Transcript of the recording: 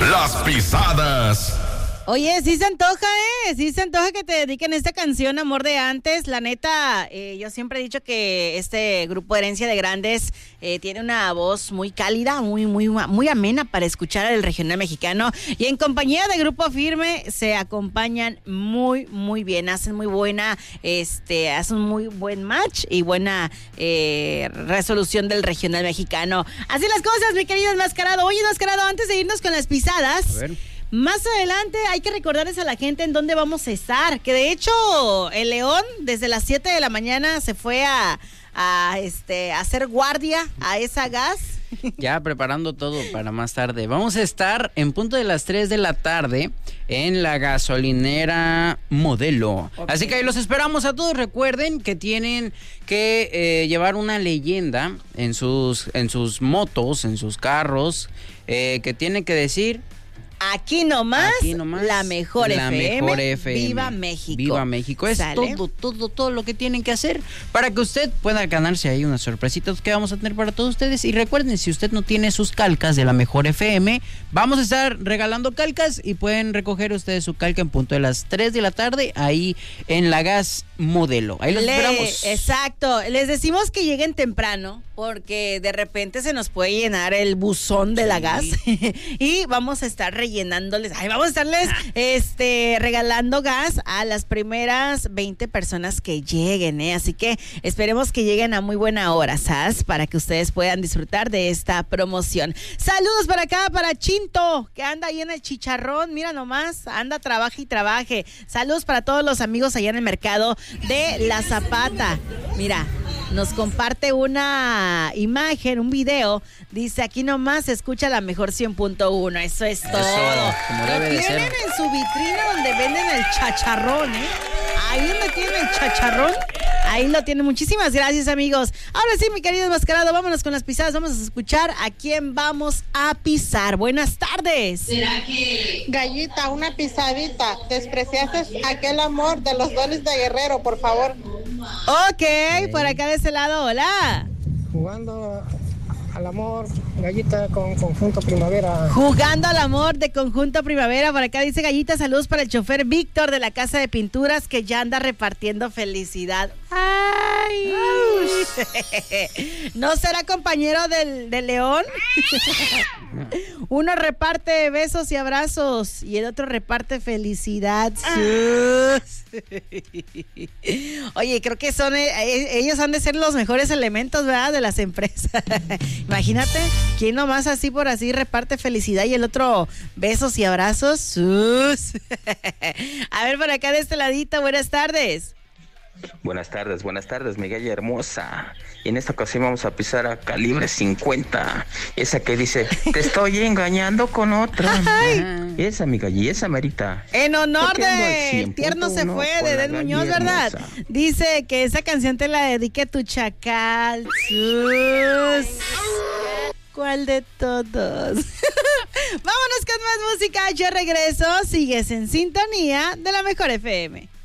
Las Pisadas. Oye, sí se antoja, sí se antoja que te dediquen esta canción, Amor de Antes. La neta, yo siempre he dicho que este grupo Herencia de Grandes tiene una voz muy cálida, muy amena para escuchar el regional mexicano. Y en compañía de Grupo Firme se acompañan muy bien, hacen muy buena, hacen muy buen match y buena resolución del regional mexicano. Así las cosas, mi querido Enmascarado. Oye, Enmascarado, antes de irnos con las pisadas, a ver, más adelante hay que recordarles a la gente en dónde vamos a estar, que de hecho el León desde las 7 de la mañana se fue a hacer guardia a esa gas. Ya preparando todo para más tarde. Vamos a estar en punto de las 3 de la tarde en la gasolinera Modelo. Okay. Así que ahí los esperamos a todos. Recuerden que tienen que llevar una leyenda en sus motos, en sus carros, que tienen que decir... Aquí nomás, la mejor FM. Viva México. Viva México. Es todo lo que tienen que hacer para que usted pueda ganarse ahí unas sorpresitas que vamos a tener para todos ustedes. Y recuerden, si usted no tiene sus calcas de la mejor FM, vamos a estar regalando calcas y pueden recoger ustedes su calca en punto de las 3 de la tarde ahí en la gas Modelo. Ahí los esperamos. Exacto. Les decimos que lleguen temprano porque de repente se nos puede llenar el buzón de la gas y vamos a estar llenándoles, vamos a estarles regalando gas a las primeras 20 personas que lleguen, así que esperemos que lleguen a muy buena hora, ¿sabes? Para que ustedes puedan disfrutar de esta promoción. Saludos para acá, para Chinto, que anda ahí en el chicharrón, mira nomás, anda, trabaje y trabaje. Saludos para todos los amigos allá en el mercado de La Zapata. Mira, nos comparte una imagen, un video, dice, aquí nomás se escucha la mejor 100.1, eso es todo. Eso, como debe de ser. Lo tienen en su vitrina donde venden el chacharrón, ahí donde tienen el chacharrón, ahí lo tienen. Muchísimas gracias, amigos. Ahora sí, mi querido Enmascarado, vámonos con las pisadas, vamos a escuchar a quién vamos a pisar. Buenas tardes. Gallita, una pisadita, despreciaste aquel amor de los dones de Guerrero, por favor. Ok, por acá de ese lado, hola. Jugando al amor, Gallita con Conjunto Primavera. Jugando al amor de Conjunto Primavera. Por acá dice Gallita, saludos para el chofer Víctor de la Casa de Pinturas que ya anda repartiendo felicidad. ¡Ay! ¿No será compañero del León? Uno reparte besos y abrazos y el otro reparte felicidad. Oye, creo que son ellos han de ser los mejores elementos, ¿verdad? De las empresas. Imagínate, ¿quién nomás así por así reparte felicidad y el otro besos y abrazos? A ver, por acá de este ladito, buenas tardes. Buenas tardes, mi galla hermosa. Y en esta ocasión vamos a pisar a Calibre 50. Esa que dice, te estoy engañando con otra. Esa, mi galla, esa merita. En honor de Tierno se fue, de Edén Muñoz, ¿verdad? Dice que esa canción te la dedique a tu chacal. ¿Cuál de todos? Vámonos con más música. Yo regreso. Sigues en sintonía de la mejor FM.